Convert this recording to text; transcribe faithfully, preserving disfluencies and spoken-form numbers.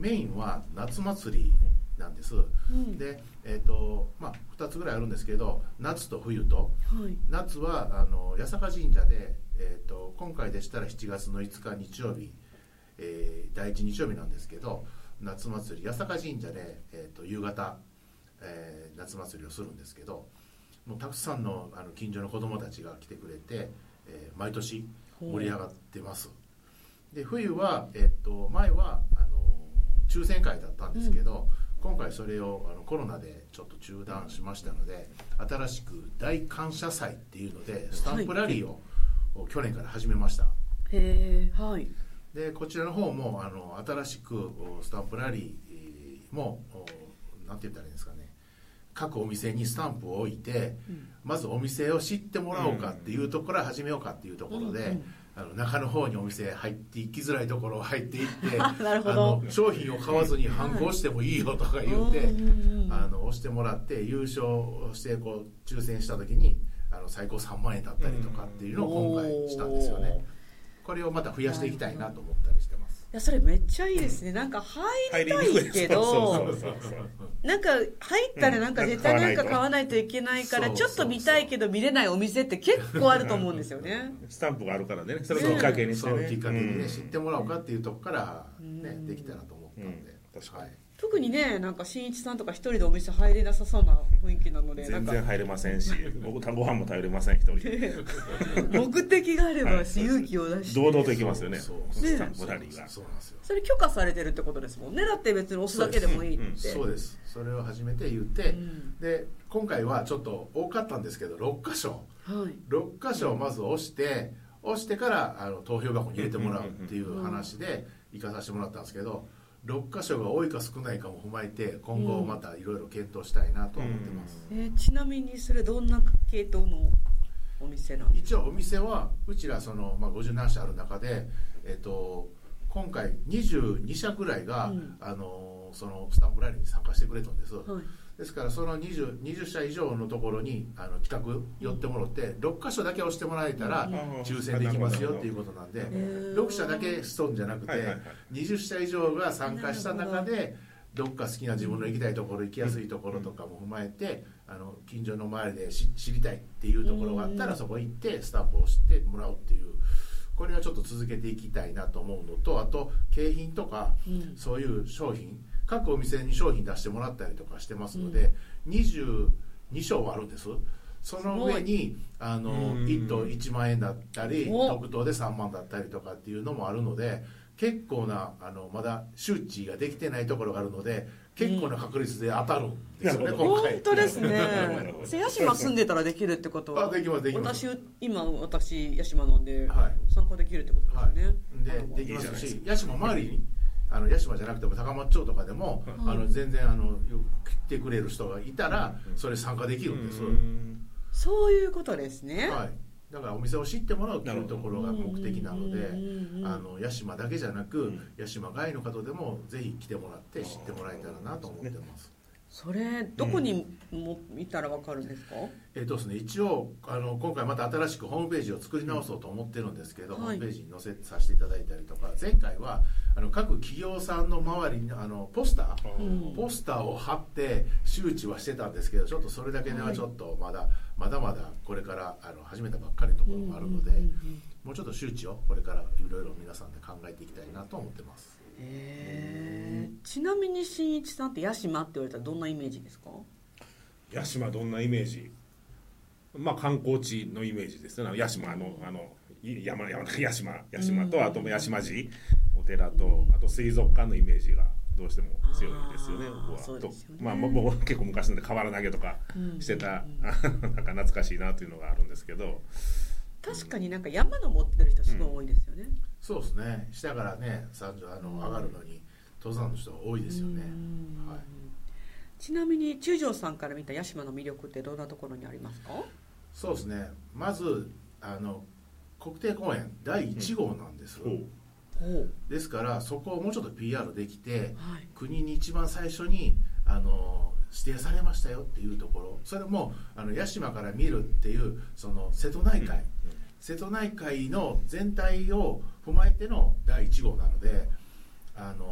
メインは夏祭りなんです、うん、で、えーとまあ、ふたつぐらいあるんですけど、夏と冬と、はい、夏はあの八坂神社で、えーと今回でしたらしちがつのいつか日曜日、えー、だいいち日曜日なんですけど、夏祭り八坂神社で、えーと夕方、えー、夏祭りをするんですけど、もうたくさん の, あの近所の子どもたちが来てくれて、えー、毎年盛り上がってます。で冬は、えー、と前はあの抽選会だったんですけど、うん、今回それをあのコロナでちょっと中断しましたので、新しく大感謝祭っていうのでスタンプラリーを、はい、去年から始めました。 へー、はい。 でこちらの方もあの新しくスタンプラリーもなんて言ったらいいんですかね、各お店にスタンプを置いて、うん、まずお店を知ってもらおうかっていうところから始めようかっていうところで、うんうん、あの中の方にお店入っていきづらいところを入っていってなるほど、 あの商品を買わずに反抗してもいいよとか言って、はい、あの押してもらって優勝してこう抽選した時にあの最高さんまんえんだったりとかっていうのを今回したんですよね。これをまた増やしていきたいなと思ったりしてます。 いやそれめっちゃいいですね、うん、なんか入りたいけどなんか入ったらなんか絶対なんか買わないといけないから、ちょっと見たいけど見れないお店って結構あると思うんですよねスタンプがあるからね、それをきっかけにしてね、 そうきっかけにね、うん、知ってもらおうかっていうところからね、うん、できたらと思ったんで、 うん、確かに、はい、 特にね、なんか新一さんとか一人でお店入れなさそうな雰囲気なので、 全然入れませんし、僕ご飯も食べれません一人で目的があれば勇気を出して堂々と行きますよね、スタンプラリーが。 そうなんですよ。 それ許可されてるってことですもんね。だって別に押すだけでもいいって。 そうです、それを初めて言って、うん、で今回はちょっと多かったんですけどろっかしょ、はい、ろっかしょをまず押して、押してからあの投票箱に入れてもらうっていう話で行かさせてもらったんですけど、ろっかしょが多いか少ないかも踏まえて今後またいろいろ検討したいなと思ってます、 うんえー、ちなみにそれどんな系統のお店なんですか？ 一応お店はうちらその、まあ、ごじゅうななしゃある中で、えっと、今回にじゅうにしゃぐらいが、うん、あのそのスタンプラリーに参加してくれたんです、はい、ですからその 20, にじゅっしゃ以上のところにあの企画寄ってもらって、うん、ろっかしょだけ押してもらえたら、うん、抽選できますよっていうことなんで、うん、ろくしゃだけしとんじゃなくて、はいはいはい、にじゅっしゃ以上が参加した中でどっか好きな自分の行きたいところ、行きやすいところとかも踏まえて、あの近所の周りで知りたいっていうところがあったらそこ行ってスタンプを押してもらうっていう、これはちょっと続けていきたいなと思うのと、あと景品とか、うん、そういう商品、各お店に商品出してもらったりとかしてますので、うん、にじゅうにしょうあるんです。その上にあのいっとういちまんえんだったり特等でさんまんだったりとかっていうのもあるので、結構なあのまだ周知ができてないところがあるので結構な確率で当たるんですよね、うん、今回。 本当ですね八島住んでたらできるってことは。 あ、できますできます。 私今私八島なんで、はい、参加できるってことですね、 はい、で, できますし、八島周りにあの八島じゃなくても高松町とかでも、はい、あの全然あの来てくれる人がいたら、うん、それ参加できるんです。うん、 そういうことですね。 はい、だからお店を知ってもらうというところが目的なので、あの八島だけじゃなく、うん、八島外の方でもぜひ来てもらって知ってもらえたらなと思ってます。 それどこにも見たら分かるんですか？うん、 えーとですね、一応あの今回また新しくホームページを作り直そうと思ってるんですけど、うん、ホームページに載せさせていただいたりとか、前回はあの各企業さんの周りにあのポスター、うん、ポスターを貼って周知はしてたんですけど、ちょっとそれだけではちょっとまだ、はい、まだまだこれからあの始めたばっかりのところもあるので、うんうんうんうん、もうちょっと周知をこれからいろいろ皆さんで考えていきたいなと思ってます。 へー、ちなみに新一さんって八島って言われたらどんなイメージですか？ 八島どんなイメージ、まあ観光地のイメージですね。八島のあの山山八島八島と、あと八島寺お寺と、あと水族館のイメージがどうしても強いですよね。僕はそうですよね。まあ僕結構昔ので瓦投げとかしてた、うんうん、なんか懐かしいなというのがあるんですけど、 確かになんか山登ってる人すごい多いですよね。うん、 そうですね。下からね、あの上がるのに登山の人が多いですよね。はい。 ちなみに中条さんから見た八島の魅力ってどんなところにありますか？ そうですね。まずあの国定公園だいいちごうなんです。うん、ですからそこをもうちょっと ピーアール できて、はい、国に一番最初にあの指定されましたよっていうところ、それもあの八島から見るっていうその瀬戸内海、うん、瀬戸内海の全体を踏まえてのだいいちごうなので、あの